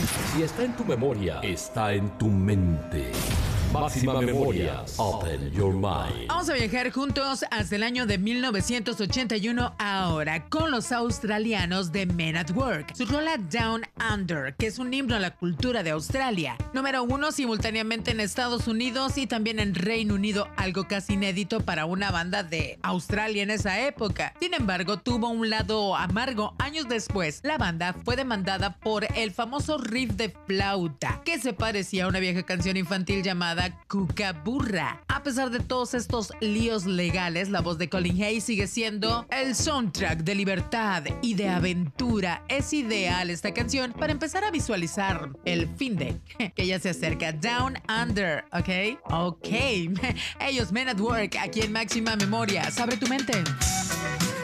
Si está en tu memoria, está en tu mente. Máxima Memorias. Open your mind. Vamos a viajar juntos hasta el año de 1981 ahora con los australianos de Men at Work. Su rola Down Under, que es un himno a la cultura de Australia. Número 1 simultáneamente en Estados Unidos y también en Reino Unido, algo casi inédito para una banda de Australia en esa época. Sin embargo, tuvo un lado amargo. Años después, la banda fue demandada por el famoso riff de flauta, que se parecía a una vieja canción infantil llamada Kookaburra. A pesar de todos estos líos legales, la voz de Colin Hay sigue siendo el soundtrack de libertad y de aventura. Es ideal esta canción para empezar a visualizar el fin de que ya se acerca. Down Under, ¿ok? Ok. Ellos Men at Work, aquí en Máxima Memorias. Abre tu mente.